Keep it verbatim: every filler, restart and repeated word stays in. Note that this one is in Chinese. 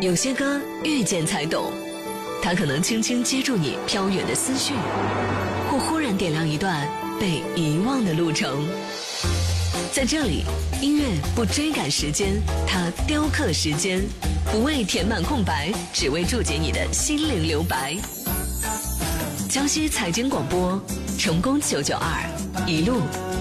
有些歌遇见才懂，它可能轻轻接住你飘远的思绪，或忽然点亮一段被遗忘的路程。在这里，音乐不追赶时间，它雕刻时间，不为填满空白，只为注解你的心灵留白。江西财经广播，成功九九二，一路